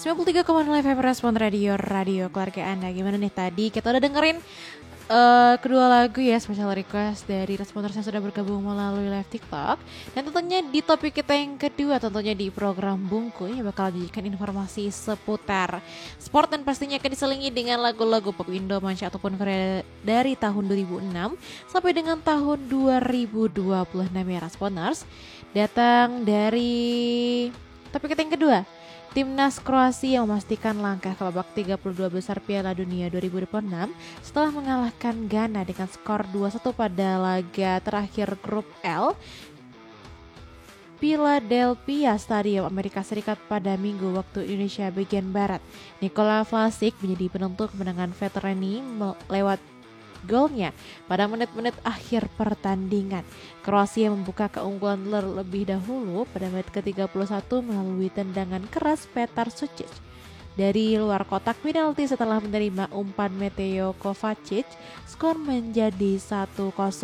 93,0 FM Respon Radio keluarga Anda. Gimana nih tadi? Kita udah dengerin kedua lagu ya, special request dari responders yang sudah bergabung melalui live TikTok. Dan tentunya di topik kita yang kedua, tentunya di program Bungku yang bakal dijadikan informasi seputar sport dan pastinya akan diselingi dengan lagu-lagu pop Indo, Manca ataupun Korea dari tahun 2006 sampai dengan tahun 2026 ya responders. Datang dari topik kita yang kedua, Timnas Kroasia memastikan langkah ke babak 32 besar Piala Dunia 2026 setelah mengalahkan Ghana dengan skor 2-1 pada laga terakhir grup L Philadelphia Stadium Amerika Serikat pada Minggu waktu Indonesia bagian Barat. Nikola Vlasic menjadi penentu kemenangan veterani lewat golnya pada menit-menit akhir pertandingan. Kroasia membuka keunggulan terlebih dahulu pada menit ke-31 melalui tendangan keras Petar Sucic dari luar kotak penalti setelah menerima umpan Mateo Kovacic. Skor menjadi 1-0.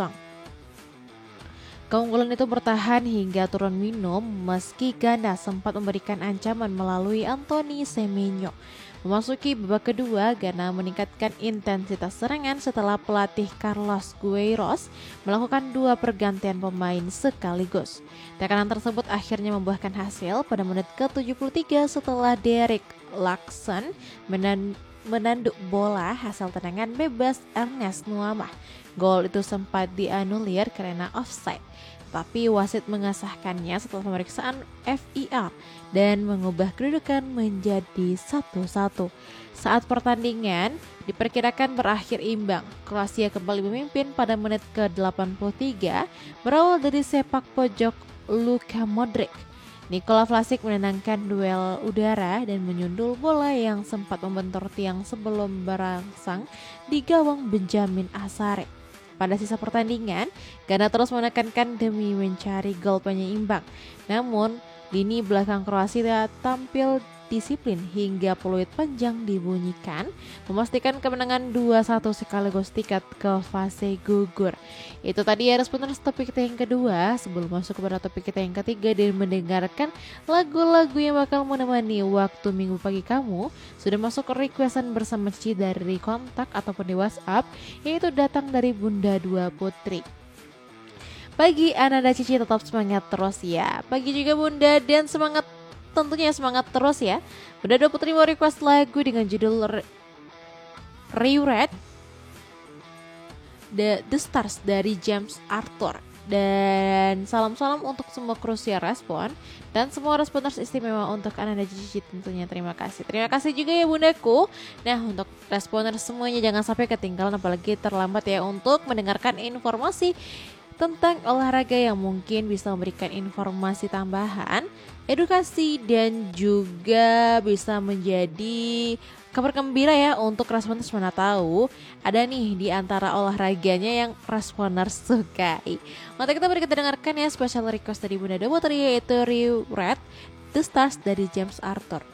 Keunggulan itu bertahan hingga turun minum meski Ghana sempat memberikan ancaman melalui Anthony Semenyo. Memasuki babak kedua, Ghana meningkatkan intensitas serangan setelah pelatih Carlos Queiroz melakukan 2 pergantian pemain sekaligus. Tekanan tersebut akhirnya membuahkan hasil pada menit ke-73 setelah Derek Laxon menanduk bola hasil tendangan bebas Ernest Nuamah. Gol itu sempat dianulir karena offside, tapi wasit mengesahkannya setelah pemeriksaan VAR dan mengubah kedudukan menjadi 1-1. Saat pertandingan diperkirakan berakhir imbang, Kroasia kembali memimpin pada menit ke-83 berawal dari sepak pojok Luka Modric. Nikola Vlasic menenangkan duel udara dan menyundul bola yang sempat membentur tiang sebelum berangsang di gawang Benjamin Asare. Pada sisa pertandingan, Ghana terus menekankan demi mencari gol penyeimbang. Namun, lini belakang Kroasia tampil disiplin hingga peluit panjang dibunyikan, memastikan kemenangan 2-1 sekaligus tiket ke fase gugur. Itu tadi ya respons topik kita yang kedua. Sebelum masuk kepada topik kita yang ketiga dan mendengarkan lagu-lagu yang bakal menemani waktu minggu pagi kamu, sudah masuk ke requestan bersama Cici dari kontak ataupun di WhatsApp, yaitu datang dari Bunda Dua Putri. Pagi Ananda Cici tetap semangat terus ya. Pagi juga Bunda, dan tentunya semangat terus ya. Bunda Dua Putri mau request lagu dengan judul Rewrite The Stars dari James Arthur. Dan salam-salam untuk semua Krusia Respon dan semua responders istimewa untuk Ananda Cici tentunya. Terima kasih juga ya bundaku. Nah, untuk responder semuanya jangan sampai ketinggalan apalagi terlambat ya untuk mendengarkan informasi tentang olahraga yang mungkin bisa memberikan informasi tambahan, edukasi, dan juga bisa menjadi kabar gembira ya untuk responders. Mana tahu ada nih di antara olahraganya yang responders sukai. Maka kita dengarkan ya special request dari Bunda Dua Putri, yaitu Rewrite The Stars dari James Arthur.